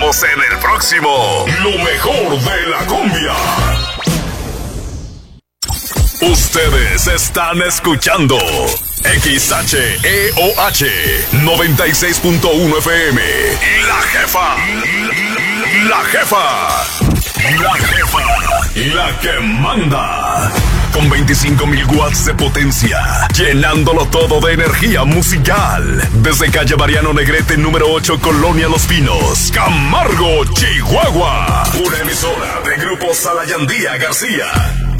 vemos en el próximo Lo Mejor de la Cumbia. Ustedes están escuchando XHEOH 96.1 FM. La Jefa. La Jefa. La Jefa. La que manda. Con 25,000 watts de potencia, llenándolo todo de energía musical. Desde calle Mariano Negrete, número 8, Colonia Los Pinos, Camargo, Chihuahua. Una emisora de Grupo Salayandía García.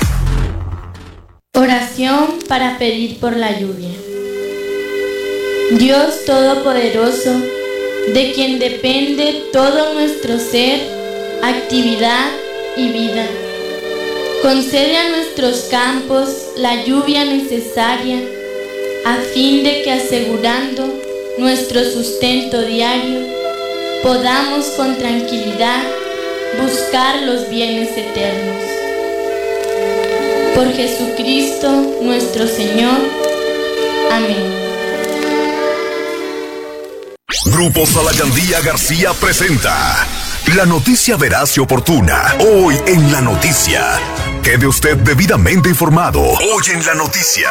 Oración para pedir por la lluvia. Dios Todopoderoso, de quien depende todo nuestro ser, actividad y vida, concede a nuestros campos la lluvia necesaria a fin de que, asegurando nuestro sustento diario, podamos con tranquilidad buscar los bienes eternos. Por Jesucristo nuestro Señor. Amén. Grupo Salayandía García presenta la noticia veraz y oportuna. Hoy en La Noticia. Quede usted debidamente informado. Hoy en La Noticia.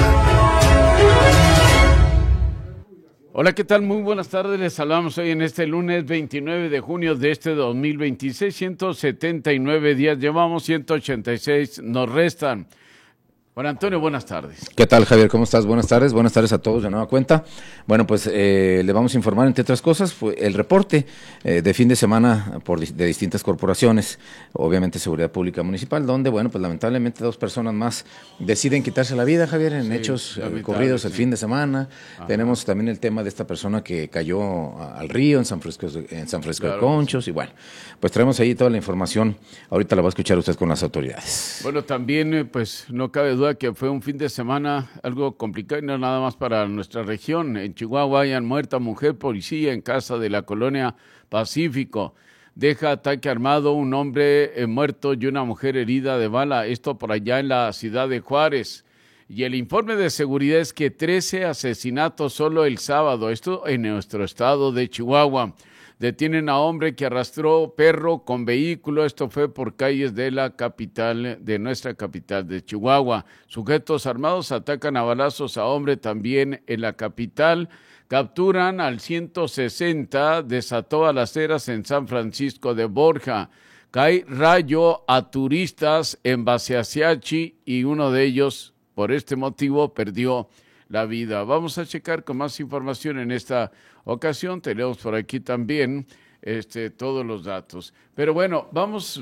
Hola, ¿qué tal? Muy buenas tardes. Les saludamos hoy en este lunes 29 de junio de este 2026. 179 días llevamos, 186 nos restan. Juan Antonio, buenas tardes. ¿Qué tal, Javier? ¿Cómo estás? Buenas tardes a todos de nueva cuenta. Bueno, pues le vamos a informar, entre otras cosas, fue el reporte de fin de semana de distintas corporaciones, obviamente Seguridad Pública Municipal, donde, bueno, pues lamentablemente 2 personas más deciden quitarse la vida, Javier, en hechos ocurridos el fin de semana. Ajá. Tenemos también el tema de esta persona que cayó al río en San Francisco de Conchos, y bueno, pues traemos ahí toda la información. Ahorita la va a escuchar usted con las autoridades. Bueno, también, pues, no cabe duda que fue un fin de semana algo complicado, y no nada más para nuestra región. En Chihuahua hayan muerta mujer policía en casa de la colonia Pacífico. Deja ataque armado un hombre muerto y una mujer herida de bala. Esto por allá en la ciudad de Juárez. Y el informe de seguridad es que 13 asesinatos solo el sábado. Esto en nuestro estado de Chihuahua. Detienen a hombre que arrastró perro con vehículo. Esto fue por calles de la capital, de nuestra capital de Chihuahua. Sujetos armados atacan a balazos a hombre también en la capital. Capturan al 160, desató balaceras en San Francisco de Borja. Cae rayo a turistas en Baseasiachi y uno de ellos, por este motivo, perdió la vida. Vamos a checar con más información en esta ocasión. Tenemos por aquí también todos los datos. Pero bueno, vamos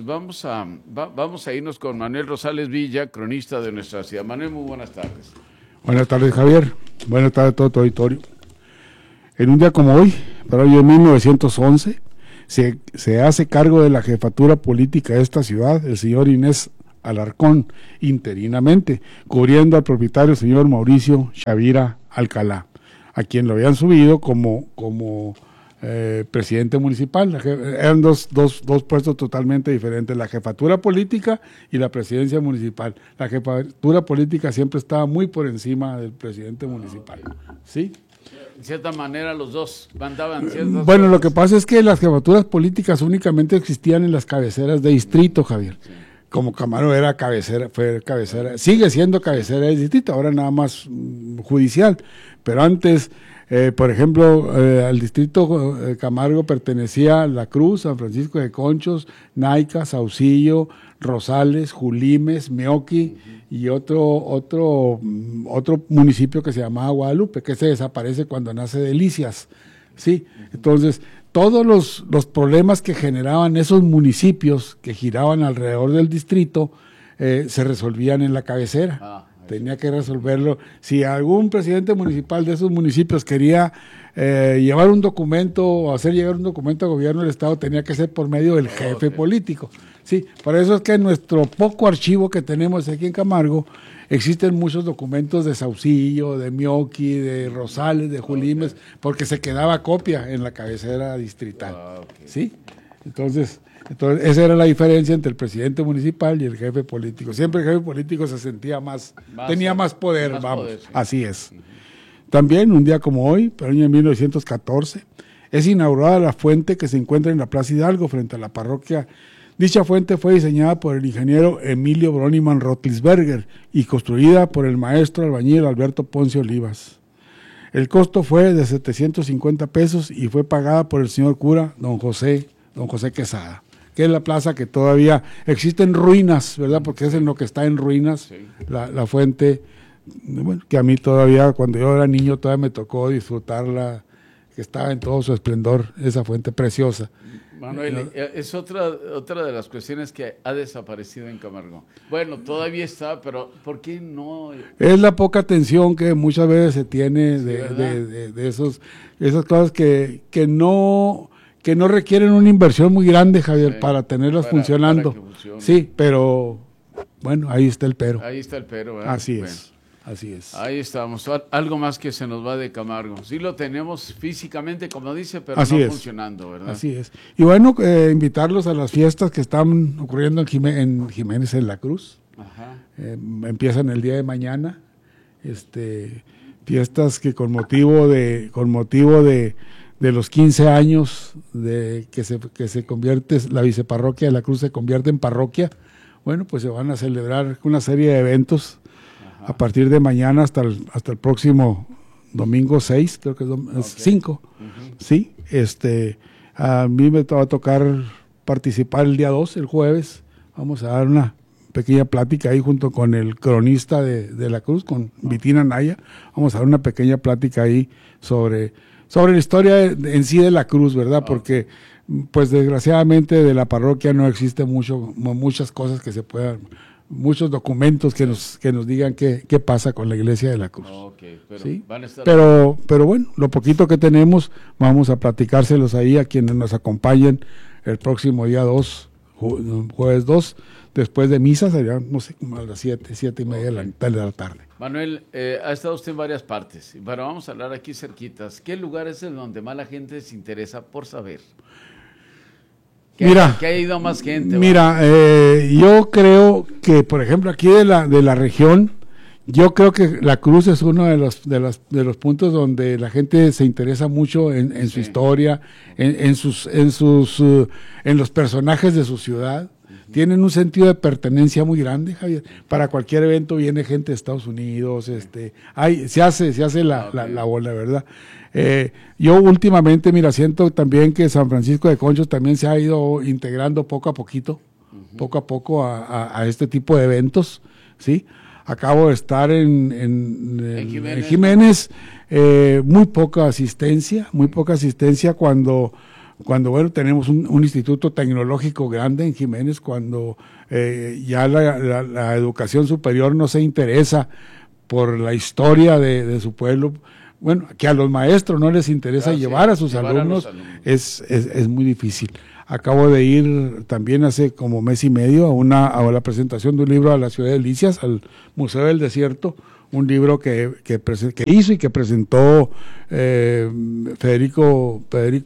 a irnos con Manuel Rosales Villa, cronista de nuestra ciudad. Manuel, muy buenas tardes. Buenas tardes, Javier. Buenas tardes a todo tu auditorio. En un día como hoy, para hoy en 1911, se hace cargo de la jefatura política de esta ciudad el señor Inés Alarcón, interinamente, cubriendo al propietario señor Mauricio Chavira Alcalá, a quien lo habían subido como presidente municipal. Eran dos puestos totalmente diferentes, la jefatura política y la presidencia municipal. La jefatura política siempre estaba muy por encima del presidente municipal, ¿sí? De cierta manera los dos mandaban ciertas Bueno, cosas. lo que pasa es que las jefaturas políticas únicamente existían en las cabeceras de distrito, Javier. Sí. Como Camargo era cabecera, sigue siendo cabecera de distrito, ahora nada más judicial, pero antes, por ejemplo, al distrito Camargo pertenecía La Cruz, San Francisco de Conchos, Naica, Saucillo, Rosales, Julimes, Meoqui y otro municipio que se llamaba Guadalupe, que se desaparece cuando nace Delicias, ¿sí? Entonces, todos los problemas que generaban esos municipios que giraban alrededor del distrito se resolvían en la cabecera. Tenía que resolverlo. Si algún presidente municipal de esos municipios quería llevar un documento o hacer llegar un documento al gobierno del estado, tenía que ser por medio del jefe político. Sí, por eso es que en nuestro poco archivo que tenemos aquí en Camargo existen muchos documentos de Saucillo, de Meoqui, de Rosales, de Julimes, porque se quedaba copia en la cabecera distrital. ¿Sí? Entonces, esa era la diferencia entre el presidente municipal y el jefe político. Siempre el jefe político se sentía tenía más poder, poder, sí. Así es. También, un día como hoy, pero en 1914, es inaugurada la fuente que se encuentra en la Plaza Hidalgo, frente a la parroquia. Dicha fuente fue diseñada por el ingeniero Emilio Broniman Rotlisberger y construida por el maestro albañil Alberto Ponce Olivas. El costo fue de 750 pesos y fue pagada por el señor cura don José Quesada, que es la plaza que todavía existe en ruinas, ¿verdad? Porque es en lo que está en ruinas, sí. La fuente, bueno, que a mí todavía, cuando yo era niño, todavía me tocó disfrutarla, que estaba en todo su esplendor, esa fuente preciosa. Manuel, es otra de las cuestiones que ha desaparecido en Camargo. Bueno, todavía está, pero ¿por qué no? Es la poca atención que muchas veces se tiene de esas cosas que no requieren una inversión muy grande, Javier, para tenerlas funcionando. Sí, pero bueno, ahí está el pero. Ahí está el pero, ¿verdad? Así es. Bueno. Así es. Ahí estamos. Algo más que se nos va de Camargo. Sí lo tenemos físicamente, como dice, pero así no es. Funcionando, ¿verdad? Así es. Y bueno, invitarlos a las fiestas que están ocurriendo en Jiménez en la Cruz. Ajá. Empiezan el día de mañana. Fiestas que con motivo de los 15 años de que se convierte, la viceparroquia de la Cruz se convierte en parroquia. Bueno, pues se van a celebrar una serie de eventos. A partir de mañana hasta el próximo domingo 6, creo que es 5, ¿sí? A mí me va a tocar participar el día 2, el jueves. Vamos a dar una pequeña plática ahí junto con el cronista de la Cruz, con Vitina Naya. Vamos a dar una pequeña plática ahí sobre la historia en sí de la Cruz, ¿verdad? Porque, pues desgraciadamente de la parroquia no existe muchas cosas que se puedan... muchos documentos que nos digan qué pasa con la Iglesia de la Cruz. Okay, pero, ¿sí? Van a estar pero bueno, lo poquito que tenemos, vamos a platicárselos ahí a quienes nos acompañen el próximo día 2, jueves 2, después de misa, sería, no sé, como a las 7:30 de la tarde. Manuel, ha estado usted en varias partes, pero vamos a hablar aquí cerquitas. ¿Qué lugar es el donde más la gente se interesa por saber? Que ha ido más gente. Mira, yo creo que, por ejemplo, aquí de la región, yo creo que la Cruz es uno de los puntos donde la gente se interesa mucho en su historia, en los personajes de su ciudad. Tienen un sentido de pertenencia muy grande, Javier. Para cualquier evento viene gente de Estados Unidos, se hace la bola, ¿verdad? Yo últimamente, mira, siento también que San Francisco de Conchos también se ha ido integrando poco a poco a este tipo de eventos, ¿sí? Acabo de estar en Jiménez, muy poca asistencia cuando bueno, tenemos un instituto tecnológico grande en Jiménez, cuando ya la educación superior no se interesa por la historia de su pueblo. Bueno, que a los maestros no les interesa llevar a sus alumnos, es muy difícil. Acabo de ir también hace como mes y medio a la presentación de un libro a la ciudad de Delicias, al Museo del Desierto, un libro que hizo y que presentó Federico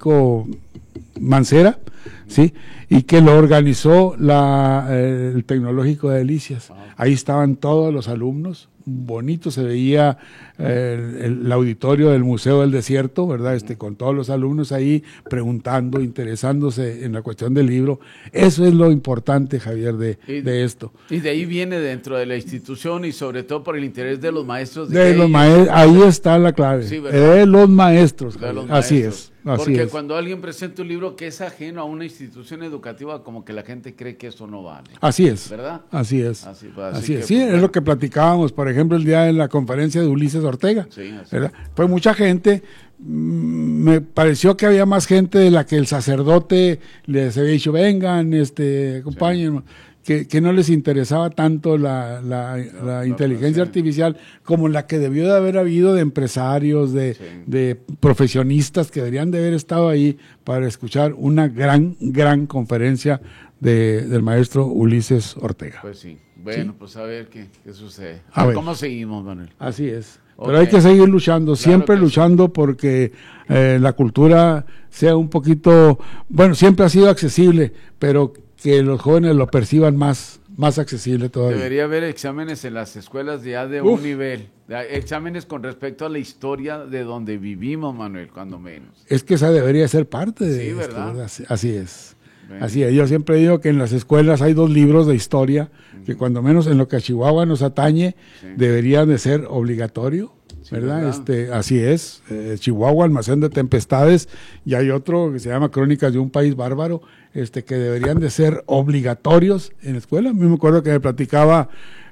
Mancera, ¿sí? Y que lo organizó el Tecnológico de Delicias. Ahí estaban todos los alumnos, bonito se veía el auditorio del Museo del Desierto, ¿verdad? Con todos los alumnos ahí preguntando, interesándose en la cuestión del libro. Eso es lo importante, Javier, de esto. Y de ahí viene dentro de la institución y sobre todo por el interés de los maestros. Ahí está la clave, sí, de los maestros. Así es. Porque cuando alguien presenta un libro que es ajeno a una institución educativa, como que la gente cree que eso no vale. Así es. ¿Verdad? Así es. Así es. Sí, es lo que platicábamos, por ejemplo, el día de la conferencia de Ulises Ortega. Sí, ¿verdad? Pues mucha gente, me pareció que había más gente de la que el sacerdote les había dicho, vengan, acompañen. Sí. Que no les interesaba tanto la inteligencia artificial como la que debió de haber habido de empresarios, de profesionistas que deberían de haber estado ahí para escuchar una gran conferencia del maestro Ulises Ortega. Pues sí, bueno, pues a ver qué sucede. ¿Cómo seguimos, Manuel? Así es. Pero hay que seguir luchando, siempre luchando porque la cultura sea un poquito, bueno, siempre ha sido accesible, pero que los jóvenes lo perciban más accesible todavía. Debería haber exámenes en las escuelas ya de un nivel, exámenes con respecto a la historia de donde vivimos, Manuel, cuando menos. Es que esa debería ser parte de sí, esto, ¿verdad? Así es. Bueno. Así es. Yo siempre digo que en las escuelas hay 2 libros de historia que cuando menos en lo que a Chihuahua nos atañe deberían de ser obligatorio, ¿verdad? Así es. Chihuahua, Almacén de Tempestades, y hay otro que se llama Crónicas de un País Bárbaro, que deberían de ser obligatorios en la escuela. A mí me acuerdo que me platicaba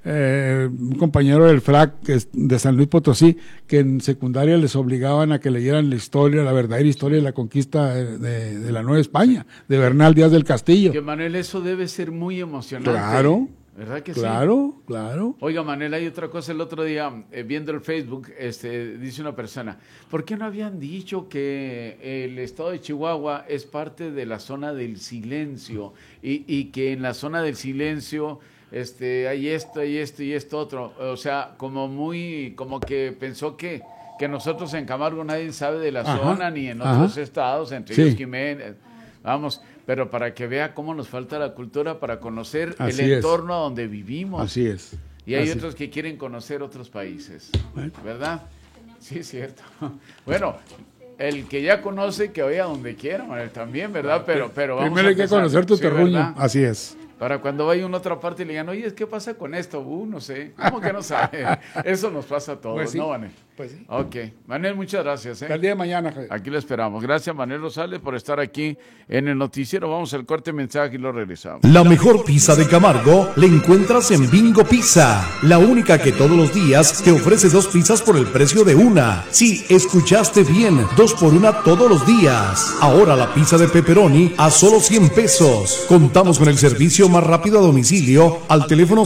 un compañero del FRAC de San Luis Potosí, que en secundaria les obligaban a que leyeran la historia, la verdadera historia de la conquista de la Nueva España, de Bernal Díaz del Castillo. Que Manuel, eso debe ser muy emocionante. Claro. ¿Verdad que claro, sí? Claro. Oiga, Manuel, hay otra cosa. El otro día, viendo el Facebook, dice una persona, ¿por qué no habían dicho que el estado de Chihuahua es parte de la zona del silencio y que en la zona del silencio hay esto y esto otro? O sea, como que pensó que nosotros en Camargo nadie sabe de la zona, ni en otros estados, entre ellos Jiménez. Vamos, pero para que vea cómo nos falta la cultura para conocer el entorno donde vivimos. Así es. Y hay otros que quieren conocer otros países, ¿verdad? Sí, es cierto. Bueno, el que ya conoce, que vaya donde quiera, Manuel, también, ¿verdad? Pero vamos primero hay que conocer tu terruño, ¿verdad? así es. Para cuando vaya a una otra parte y le digan, oye, ¿qué pasa con esto? No sé. ¿Cómo que no sabe? Eso nos pasa a todos, ¿no, Manuel? Pues sí. Ok. Manuel, muchas gracias. Hasta el día de mañana, Javier. Aquí lo esperamos. Gracias, Manuel Rosales, por estar aquí en el noticiero. Vamos al corte mensaje y lo regresamos. La mejor pizza de Camargo la encuentras en Bingo Pizza, la única que todos los días te ofrece 2 pizzas por el precio de una. Sí, escuchaste bien, 2 por 1 todos los días. Ahora la pizza de pepperoni a solo 100 pesos. Contamos con el servicio más rápido a domicilio al teléfono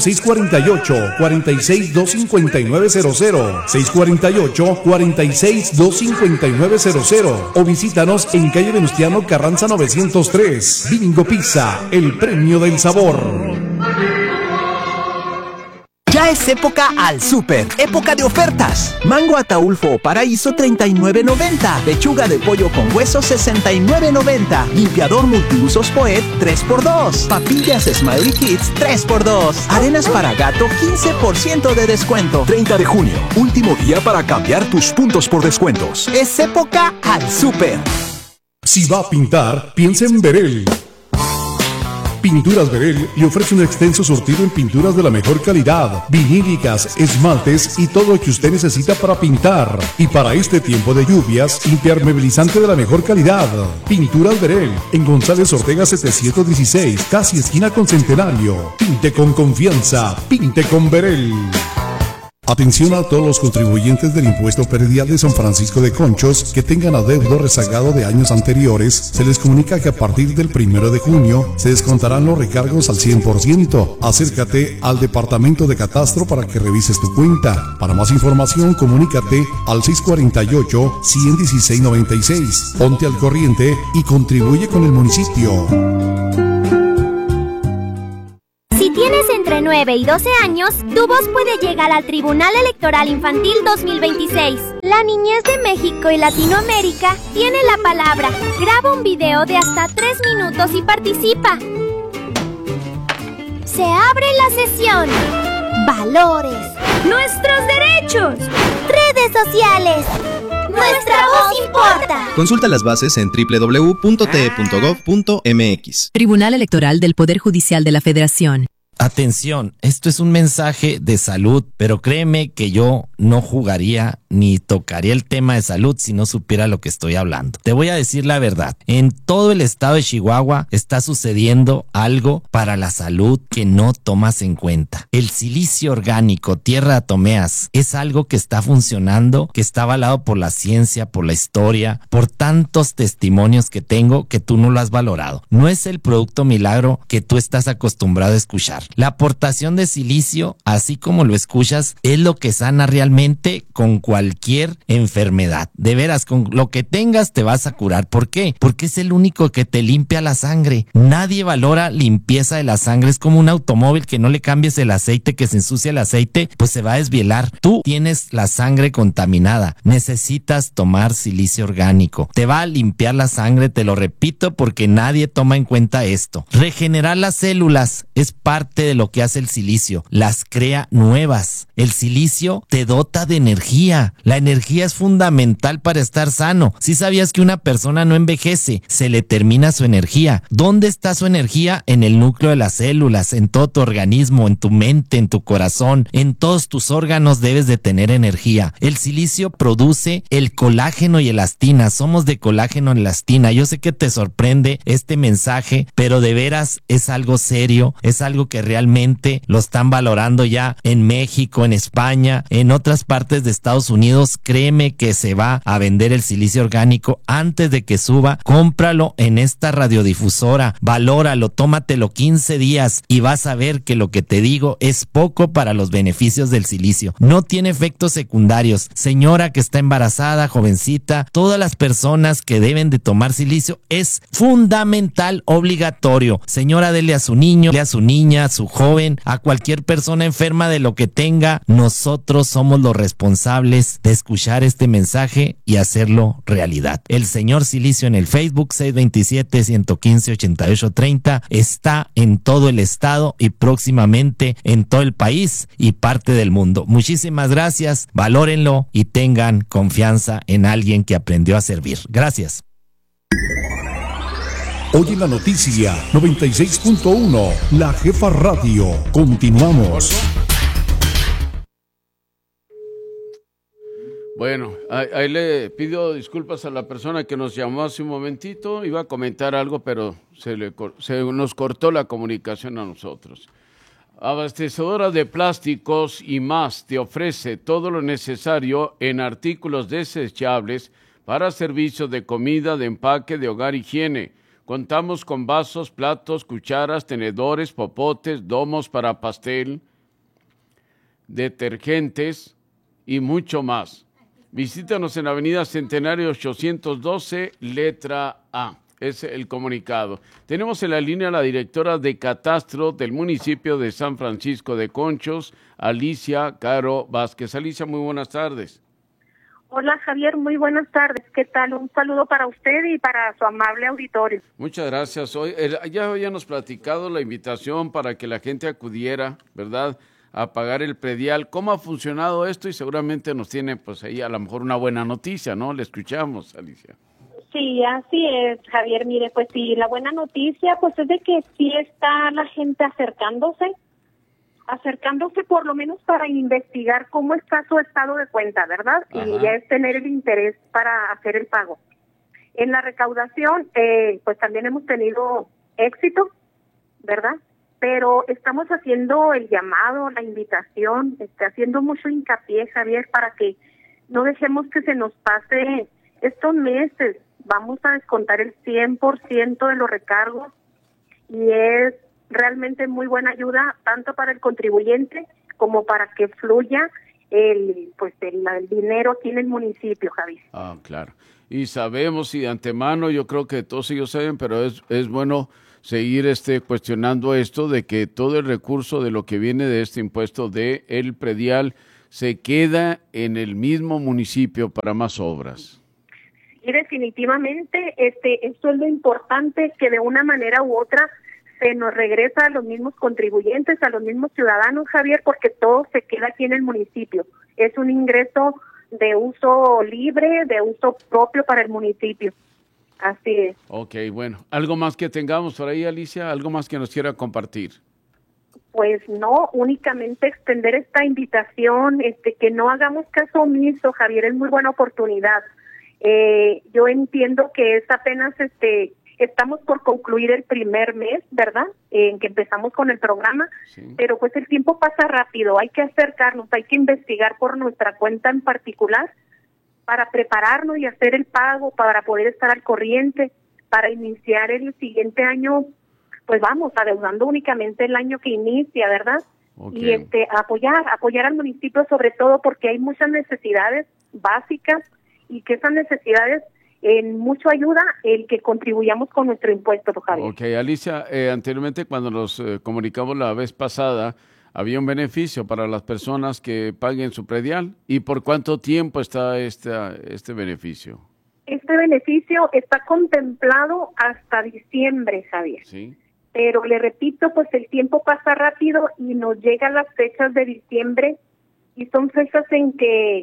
648-46-25900, 648-46-25900 o visítanos en calle Venustiano Carranza 903. Bingo Pizza, el premio del sabor. Ya es época al súper, época de ofertas. Mango Ataulfo o Paraíso 39.90, pechuga de pollo con hueso 69.90, limpiador multiusos Poet 3x2, papillas Smiley Kids 3x2, arenas para gato 15% de descuento. 30 de junio, último día para cambiar tus puntos por descuentos. Es época al súper. Si va a pintar, piensa en Berel. Pinturas Berel le ofrece un extenso surtido en pinturas de la mejor calidad, vinílicas, esmaltes y todo lo que usted necesita para pintar. Y para este tiempo de lluvias, impermeabilizante de la mejor calidad. Pinturas Berel, en González Ortega 716, casi esquina con Centenario. Pinte con confianza, pinte con Berel. Atención a todos los contribuyentes del impuesto predial de San Francisco de Conchos que tengan adeudo rezagado de años anteriores. Se les comunica que a partir del 1 de junio se descontarán los recargos al 100%. Acércate al Departamento de Catastro para que revises tu cuenta. Para más información, comunícate al 648-116-96. Ponte al corriente y contribuye con el municipio. Si tienes entre 9 y 12 años, tu voz puede llegar al Tribunal Electoral Infantil 2026. La niñez de México y Latinoamérica tiene la palabra. Graba un video de hasta 3 minutos y participa. Se abre la sesión. Valores. Nuestros derechos. Redes sociales. Nuestra voz importa. Consulta las bases en www.te.gov.mx. Tribunal Electoral del Poder Judicial de la Federación. Atención, esto es un mensaje de salud, pero créeme que yo no jugaría ni tocaría el tema de salud si no supiera lo que estoy hablando. Te voy a decir la verdad, en todo el estado de Chihuahua está sucediendo algo para la salud que no tomas en cuenta. El silicio orgánico, tierra de atomeas, es algo que está funcionando, que está avalado por la ciencia, por la historia, por tantos testimonios que tengo que tú no lo has valorado. No es el producto milagro que tú estás acostumbrado a escuchar. La aportación de silicio, así como lo escuchas, es lo que sana realmente con cualquier enfermedad. De veras, con lo que tengas te vas a curar. ¿Por qué? Porque es el único que te limpia la sangre. Nadie valora limpieza de la sangre. Es como un automóvil que no le cambies el aceite, que se ensucia el aceite, pues se va a desvielar. Tú tienes la sangre contaminada. Necesitas tomar silicio orgánico. Te va a limpiar la sangre, te lo repito, porque nadie toma en cuenta esto. Regenerar las células es parte de lo que hace el silicio. Las crea nuevas. El silicio te dota de energía. La energía es fundamental para estar sano. Si sabías que una persona no envejece, se le termina su energía. ¿Dónde está su energía? En el núcleo de las células, en todo tu organismo, en tu mente, en tu corazón, en todos tus órganos debes de tener energía. El silicio produce el colágeno y elastina. Somos de colágeno y elastina. Yo sé que te sorprende este mensaje, pero de veras es algo serio, es algo que realmente lo están valorando ya en México, en España, en otras partes de Estados Unidos. Créeme que se va a vender el silicio orgánico antes de que suba. Cómpralo en esta radiodifusora, valóralo, tómatelo 15 días y vas a ver que lo que te digo es poco para los beneficios del silicio. No tiene efectos secundarios. Señora que está embarazada, jovencita, todas las personas que deben de tomar silicio es fundamental, obligatorio. Señora, dele a su niño, dele a su niña, a su joven, a cualquier persona enferma de lo que tenga. Nosotros somos los responsables de escuchar este mensaje y hacerlo realidad. El señor Silicio en el Facebook 627-115-8830 está en todo el estado y próximamente en todo el país y parte del mundo. Muchísimas gracias, valórenlo y tengan confianza en alguien que aprendió a servir. Gracias. Hoy en la noticia 96.1, La Jefa Radio. Continuamos. Bueno, ahí le pido disculpas a la persona que nos llamó hace un momentito. Iba a comentar algo, pero se nos cortó la comunicación a nosotros. Abastecedora de Plásticos y Más te ofrece todo lo necesario en artículos desechables para servicios de comida, de empaque, de hogar, higiene. Contamos con vasos, platos, cucharas, tenedores, popotes, domos para pastel, detergentes y mucho más. Visítanos en Avenida Centenario 812, letra A. Es el comunicado. Tenemos en la línea a la directora de Catastro del municipio de San Francisco de Conchos, Alicia Caro Vázquez. Alicia, muy buenas tardes. Hola Javier, muy buenas tardes. ¿Qué tal? Un saludo para usted y para su amable auditorio. Muchas gracias. Hoy ya habíamos platicado la invitación para que la gente acudiera, ¿verdad?, a pagar el predial. ¿Cómo ha funcionado esto? Y seguramente nos tiene pues ahí a lo mejor una buena noticia, ¿no? Le escuchamos, Alicia. Sí, así es, Javier. Mire, pues sí, la buena noticia pues es de que sí está la gente acercándose por lo menos para investigar cómo está su estado de cuenta, ¿verdad? Ajá. Y ya es tener el interés para hacer el pago. En la recaudación, pues también hemos tenido éxito, ¿verdad? Pero estamos haciendo el llamado, la invitación, haciendo mucho hincapié, Javier, para que no dejemos que se nos pase estos meses. Vamos a descontar el 100% de los recargos y es realmente muy buena ayuda tanto para el contribuyente como para que fluya el dinero aquí en el municipio, Javier. Ah, claro. Y sabemos y de antemano, yo creo que todos ellos saben, pero es bueno seguir cuestionando esto de que todo el recurso de lo que viene de este impuesto de el predial se queda en el mismo municipio para más obras. Y definitivamente esto es lo importante, que de una manera u otra se nos regresa a los mismos contribuyentes, a los mismos ciudadanos, Javier, porque todo se queda aquí en el municipio. Es un ingreso de uso libre, de uso propio para el municipio. Así es. Ok, bueno. ¿Algo más que tengamos por ahí, Alicia? ¿Algo más que nos quiera compartir? Pues no, únicamente extender esta invitación, que no hagamos caso omiso, Javier, es muy buena oportunidad. Yo entiendo que es apenas, estamos por concluir el primer mes, ¿verdad?, en que empezamos con el programa, sí. Pero pues el tiempo pasa rápido, hay que acercarnos, hay que investigar por nuestra cuenta en particular, para prepararnos y hacer el pago, para poder estar al corriente, para iniciar el siguiente año pues vamos, adeudando únicamente el año que inicia, ¿verdad? Okay. Y apoyar al municipio, sobre todo porque hay muchas necesidades básicas y que esas necesidades en mucho ayuda el que contribuyamos con nuestro impuesto, Javier. Ok, Alicia, anteriormente cuando nos comunicamos la vez pasada, había un beneficio para las personas que paguen su predial. ¿Y por cuánto tiempo está este beneficio? Este beneficio está contemplado hasta diciembre, Javier. Sí. Pero le repito, pues el tiempo pasa rápido y nos llegan las fechas de diciembre y son fechas en que,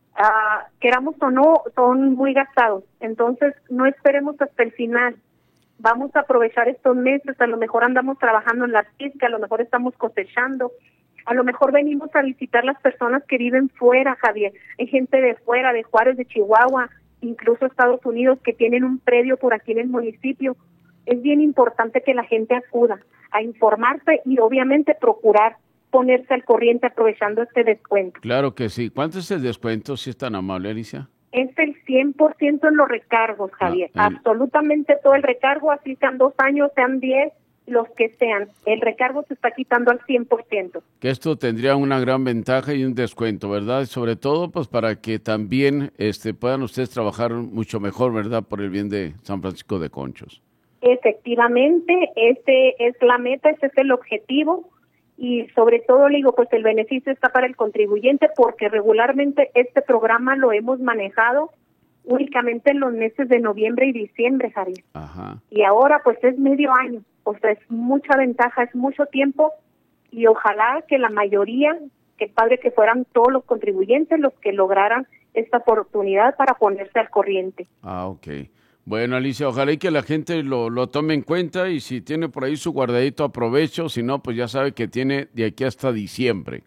queramos o no, son muy gastados. Entonces, no esperemos hasta el final. Vamos a aprovechar estos meses, a lo mejor andamos trabajando en la finca, a lo mejor estamos cosechando, a lo mejor venimos a visitar las personas que viven fuera, Javier. Hay gente de fuera, de Juárez, de Chihuahua, incluso Estados Unidos, que tienen un predio por aquí en el municipio. Es bien importante que la gente acuda a informarse y obviamente procurar ponerse al corriente aprovechando este descuento. Claro que sí. ¿Cuánto es el descuento, si es tan amable, Alicia? Es el 100% en los recargos, Javier. Absolutamente todo el recargo, así sean 2 años, sean 10, los que sean. El recargo se está quitando al 100%. Que esto tendría una gran ventaja y un descuento, ¿verdad? Sobre todo, pues, para que también puedan ustedes trabajar mucho mejor, ¿verdad? Por el bien de San Francisco de Conchos. Efectivamente, ese es la meta, ese es el objetivo y sobre todo, le digo, pues el beneficio está para el contribuyente porque regularmente este programa lo hemos manejado únicamente en los meses de noviembre y diciembre, Javier. Ajá. Y ahora pues es medio año, o sea, es mucha ventaja, es mucho tiempo y ojalá que la mayoría, que padre que fueran todos los contribuyentes los que lograran esta oportunidad para ponerse al corriente. Ah, ok. Bueno, Alicia, ojalá y que la gente lo tome en cuenta y si tiene por ahí su guardadito, aprovecho, si no, pues ya sabe que tiene de aquí hasta diciembre.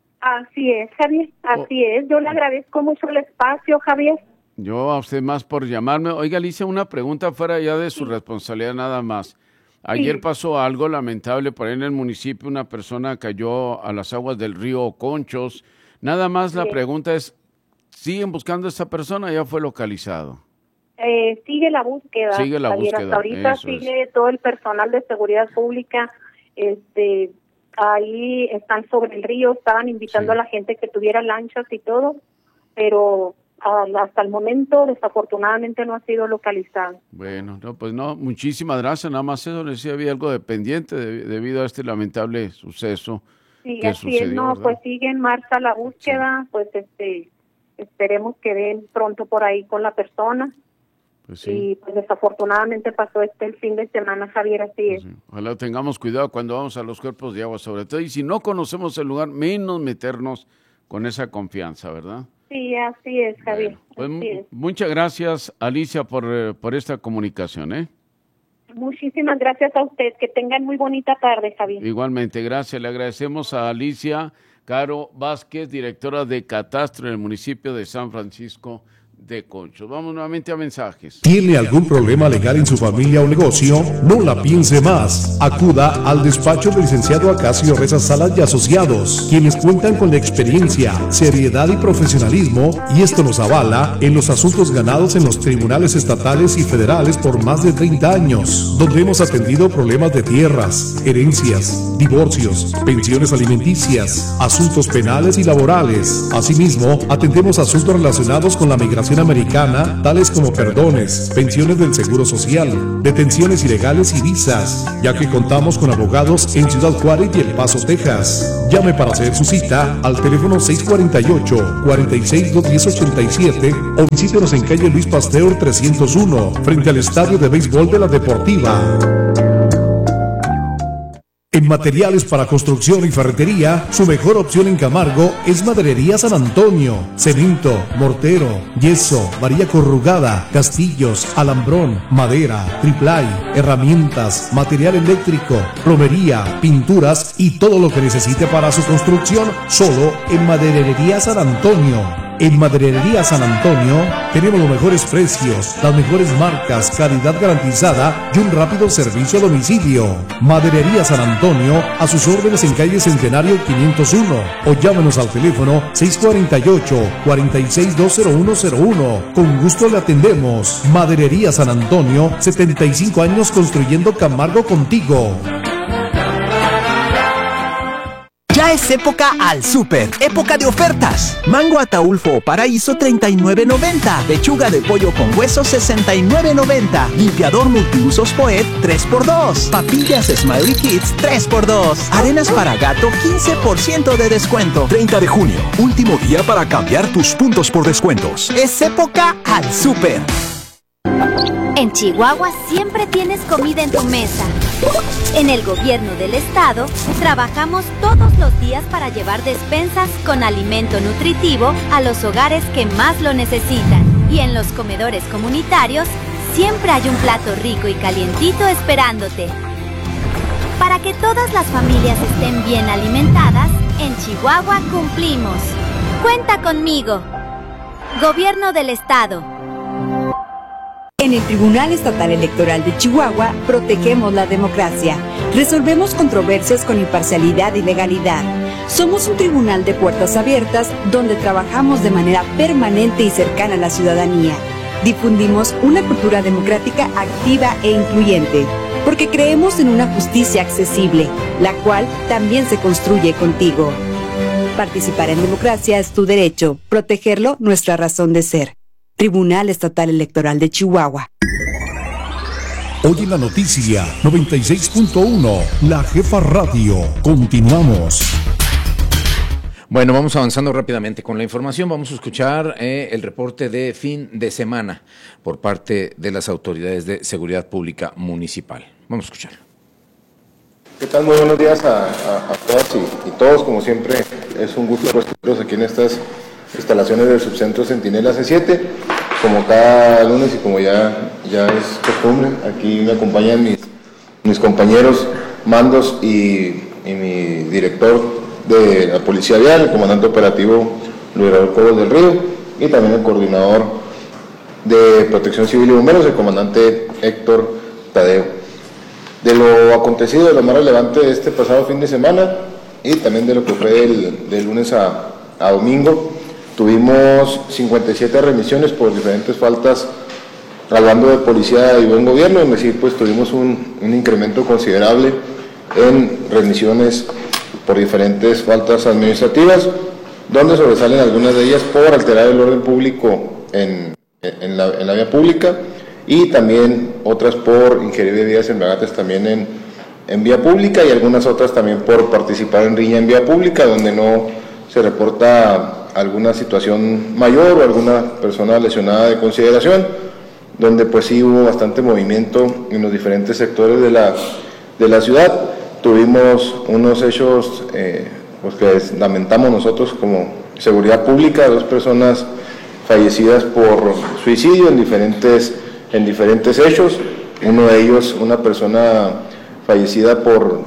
Así es, Javier, así es. Yo le agradezco mucho el espacio, Javier. Yo a usted más por llamarme. Oiga, Alicia, una pregunta fuera ya de su responsabilidad nada más. Ayer pasó algo lamentable por ahí en el municipio, una persona cayó a las aguas del río Conchos. Nada más la pregunta es, ¿siguen buscando a esa persona o ya fue localizado? Sigue la búsqueda, Javier, hasta ahorita sigue todo el personal de seguridad pública, ahí están sobre el río, estaban invitando a la gente que tuviera lanchas y todo, pero hasta el momento desafortunadamente no ha sido localizado. Bueno, no, pues no, muchísimas gracias, nada más eso, decía había algo de pendiente debido a este lamentable suceso. Sí, que así sucedió, es, no, ¿verdad? pues sigue en marcha la búsqueda, pues esperemos que den pronto por ahí con la persona. Pues sí. Y pues desafortunadamente pasó el fin de semana, Javier, así es. Sí. Ojalá tengamos cuidado cuando vamos a los cuerpos de agua, sobre todo, y si no conocemos el lugar, menos meternos con esa confianza, ¿verdad? Sí, así es, Javier. Bueno, pues así es. Muchas gracias, Alicia, por esta comunicación, ¿eh? Muchísimas gracias a usted, que tengan muy bonita tarde, Javier. Igualmente, gracias, le agradecemos a Alicia Caro Vázquez, directora de Catastro en el municipio de San Francisco de Conchos. Vamos nuevamente a mensajes. ¿Tiene algún problema legal en su familia o negocio? No la piense más. Acuda al despacho del licenciado Acacio Reza Salas y Asociados, quienes cuentan con la experiencia, seriedad y profesionalismo, y esto nos avala en los asuntos ganados en los tribunales estatales y federales por más de 30 años, donde hemos atendido problemas de tierras, herencias, divorcios, pensiones alimenticias, asuntos penales y laborales. Asimismo, atendemos asuntos relacionados con la migración americana, tales como perdones, pensiones del Seguro Social, detenciones ilegales y visas, ya que contamos con abogados en Ciudad Juárez y El Paso, Texas. Llame para hacer su cita al teléfono 648-46-210-87 o visítenos en calle Luis Pasteur 301, frente al Estadio de Béisbol de la Deportiva. En materiales para construcción y ferretería, su mejor opción en Camargo es Maderería San Antonio. Cemento, mortero, yeso, varilla corrugada, castillos, alambrón, madera, triplay, herramientas, material eléctrico, plomería, pinturas y todo lo que necesite para su construcción, solo en Maderería San Antonio. En Maderería San Antonio tenemos los mejores precios, las mejores marcas, calidad garantizada y un rápido servicio a domicilio. Maderería San Antonio, a sus órdenes en calle Centenario 501 o llámenos al teléfono 648-46-20101. Con gusto le atendemos. Maderería San Antonio, 75 años construyendo Camargo contigo. Ya es época al súper, época de ofertas. Mango Ataulfo o Paraíso 39.90, pechuga de pollo con hueso 69.90, limpiador multiusos Poet 3x2, papillas Smiley Kids 3x2, arenas para gato 15% de descuento. 30 de junio, último día para cambiar tus puntos por descuentos. Es época al súper. En Chihuahua siempre tienes comida en tu mesa. En el gobierno del estado, trabajamos todos los días para llevar despensas con alimento nutritivo a los hogares que más lo necesitan. Y en los comedores comunitarios, siempre hay un plato rico y calientito esperándote. Para que todas las familias estén bien alimentadas, en Chihuahua cumplimos. Cuenta conmigo. Gobierno del estado. En el Tribunal Estatal Electoral de Chihuahua protegemos la democracia, resolvemos controversias con imparcialidad y legalidad. Somos un tribunal de puertas abiertas donde trabajamos de manera permanente y cercana a la ciudadanía. Difundimos una cultura democrática activa e incluyente, porque creemos en una justicia accesible, la cual también se construye contigo. Participar en democracia es tu derecho, protegerlo nuestra razón de ser. Tribunal Estatal Electoral de Chihuahua. Hoy en la noticia 96.1, La Jefa Radio. Continuamos. Bueno, vamos avanzando rápidamente con la información. Vamos a escuchar el reporte de fin de semana por parte de las autoridades de seguridad pública municipal. Vamos a escuchar. ¿Qué tal? Muy buenos días a todas y todos. Como siempre, es un gusto recibirlos aquí en estas instalaciones del subcentro Centinela C7, como cada lunes y como ya es costumbre. Aquí me acompañan mis compañeros mandos y mi director de la Policía Vial, el comandante operativo Luis Raúl Cobos del Río, y también el coordinador de Protección Civil y Bomberos, el comandante Héctor Tadeo. De lo acontecido, de lo más relevante de este pasado fin de semana y también de lo que fue de lunes a domingo, tuvimos 57 remisiones por diferentes faltas hablando de policía y buen gobierno, es decir, pues tuvimos un incremento considerable en remisiones por diferentes faltas administrativas, donde sobresalen algunas de ellas por alterar el orden público en la vía pública y también otras por ingerir bebidas embriagantes también en vía pública y algunas otras también por participar en riña en vía pública, donde no se reporta alguna situación mayor o alguna persona lesionada de consideración, donde pues sí hubo bastante movimiento en los diferentes sectores de la ciudad. Tuvimos unos hechos pues que lamentamos nosotros como seguridad pública, 2 personas fallecidas por suicidio en diferentes hechos, uno de ellos una persona fallecida por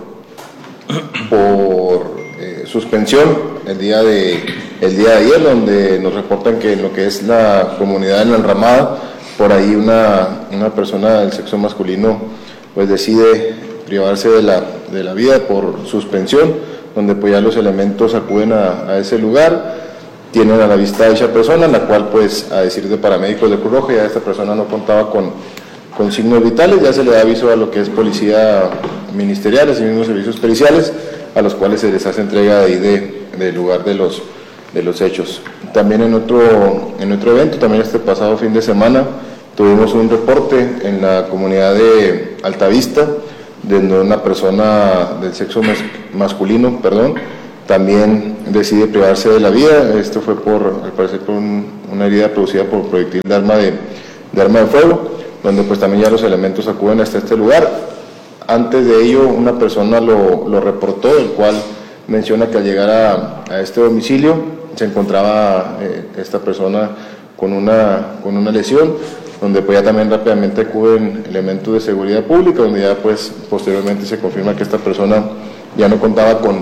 suspensión el día de ayer, donde nos reportan que en lo que es la comunidad en la Enramada, por ahí una persona del sexo masculino pues decide privarse de la vida por suspensión, donde pues ya los elementos acuden a ese lugar, tienen a la vista a esa persona, la cual pues a decir de paramédicos de Cruz Roja ya esta persona no contaba con signos vitales, ya se le da aviso a lo que es policía ministerial, y mismos servicios periciales, a los cuales se les hace entrega de ahí del lugar de los hechos. También en otro evento, también este pasado fin de semana, tuvimos un reporte en la comunidad de Altavista, donde una persona del sexo masculino, también decide privarse de la vida. Esto fue al parecer por una herida producida por proyectil de arma de fuego, donde pues también ya los elementos acuden hasta este lugar. Antes de ello, una persona lo reportó, el cual menciona que al llegar a este domicilio se encontraba esta persona con una lesión, donde pues ya también rápidamente acuden elementos de seguridad pública, donde ya pues posteriormente se confirma que esta persona ya no contaba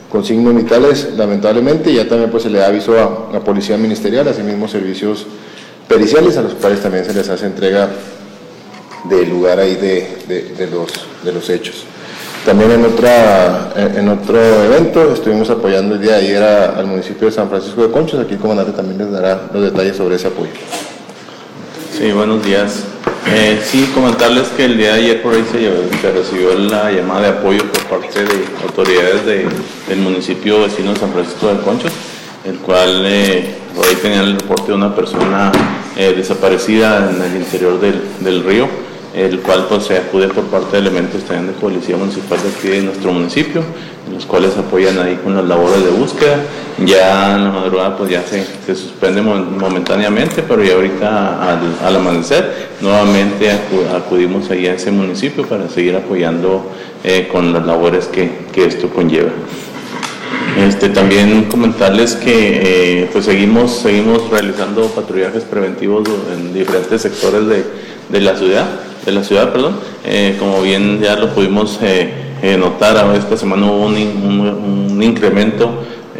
con signos vitales, lamentablemente. Ya también pues se le da aviso a la Policía Ministerial, asimismo servicios periciales, a los cuales también se les hace entrega del lugar ahí de los hechos. También en otro evento estuvimos apoyando el día de ayer al municipio de San Francisco de Conchos. Aquí el comandante también les dará los detalles sobre ese apoyo. Sí, buenos días. Sí, comentarles que el día de ayer por ahí se recibió la llamada de apoyo por parte de autoridades del municipio vecino de San Francisco de Conchos, el cual por ahí tenían el reporte de una persona desaparecida en el interior del río, el cual pues se acude por parte de elementos también de policía municipal de aquí de nuestro municipio, los cuales apoyan ahí con las labores de búsqueda. Ya en la madrugada pues ya se suspende momentáneamente, pero ya ahorita al amanecer nuevamente acudimos ahí a ese municipio para seguir apoyando con las labores que esto conlleva. También comentarles que pues seguimos realizando patrullajes preventivos en diferentes sectores de la ciudad, como bien ya lo pudimos notar. Esta semana hubo un incremento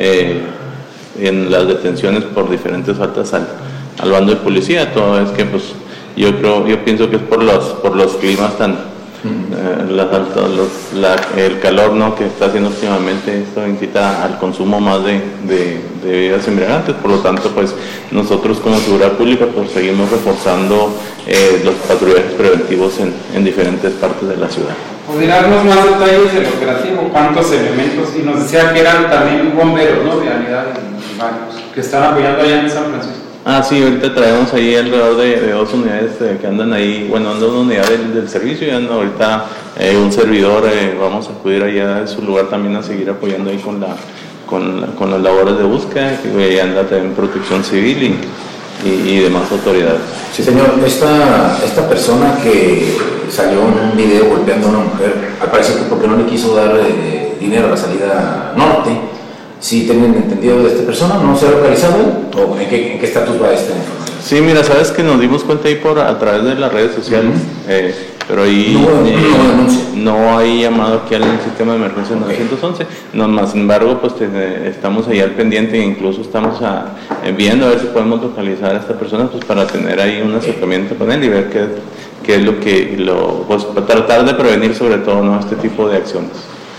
en las detenciones por diferentes faltas al bando de policía. Todo es que pues yo pienso que es por los climas el calor, ¿no?, que está haciendo últimamente. Esto incita al consumo más de bebidas embriagantes. Por lo tanto, pues nosotros como seguridad pública pues seguimos reforzando los patrullajes preventivos en diferentes partes de la ciudad. ¿Podría darnos más detalles del operativo? ¿Cuántos elementos? Y nos decía que eran también bomberos, ¿no?, de unidades que están apoyando allá en San Francisco. Sí, ahorita traemos ahí alrededor de 2 unidades que andan ahí, anda una unidad del servicio y anda ahorita un servidor. Vamos a acudir allá a su lugar también a seguir apoyando ahí con las labores de búsqueda, que anda también Protección Civil y demás autoridades. Sí, señor, esta persona que salió en un video golpeando a una mujer, al parecer que porque no le quiso dar dinero a la salida norte. ¿Sí tienen entendido de esta persona? ¿No se ha localizado? ¿O en qué estatus va esta información? Sí, mira, sabes que nos dimos cuenta ahí a través de las redes sociales, pero ahí no hay llamado aquí al sistema de emergencia 911. Más sin embargo, pues estamos ahí al pendiente e incluso estamos viendo a ver si podemos localizar a esta persona, pues para tener ahí un acercamiento con él y ver qué es pues para tratar de prevenir sobre todo, ¿no?, este tipo de acciones.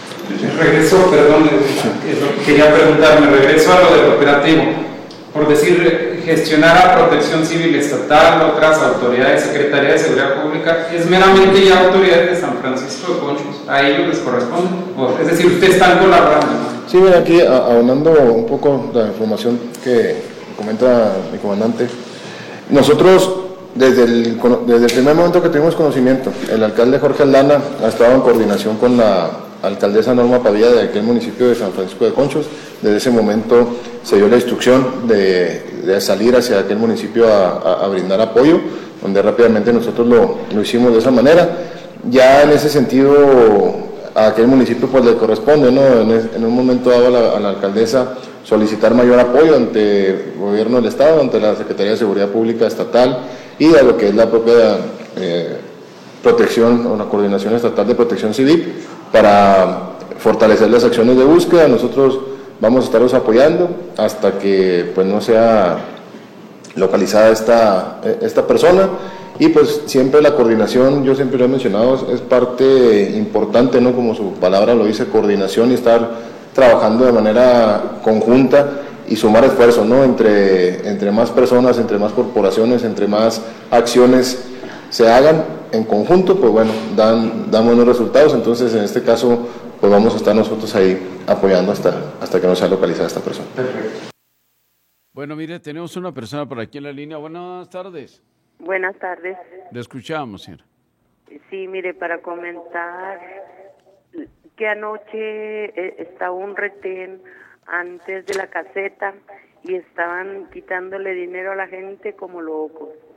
Quería preguntarme, regreso a lo del operativo. Por decir, gestionar a Protección Civil Estatal, otras autoridades, Secretaría de Seguridad Pública, ¿es meramente ya autoridades de San Francisco de Conchos? ¿A ellos les corresponde? Es decir, ¿ustedes están colaborando, no? Sí, mira, aquí aunando un poco la información que comenta mi comandante, nosotros desde el primer momento que tuvimos conocimiento, el alcalde Jorge Aldana ha estado en coordinación con la alcaldesa Norma Pavía de aquel municipio de San Francisco de Conchos. Desde ese momento se dio la instrucción de salir hacia aquel municipio a brindar apoyo, donde rápidamente nosotros lo hicimos de esa manera. Ya en ese sentido a aquel municipio pues le corresponde, ¿no?, en un momento dado a la alcaldesa solicitar mayor apoyo ante el gobierno del estado, ante la Secretaría de Seguridad Pública Estatal y a lo que es la propia protección o la coordinación estatal de Protección Civil, para fortalecer las acciones de búsqueda. Nosotros vamos a estarlos apoyando hasta que pues no sea localizada esta persona, y pues siempre la coordinación, yo siempre lo he mencionado, es parte importante, ¿no?, como su palabra lo dice, coordinación, y estar trabajando de manera conjunta y sumar esfuerzos, ¿no?, entre más personas, entre más corporaciones, entre más acciones se hagan en conjunto, pues bueno, dan buenos resultados. Entonces en este caso pues vamos a estar nosotros ahí apoyando hasta que no sea localizada esta persona. Perfecto. Bueno, mire, tenemos una persona por aquí en la línea. Buenas tardes. Buenas tardes. Le escuchamos, señora. Sí, mire, para comentar que anoche estaba un retén antes de la caseta y estaban quitándole dinero a la gente como locos.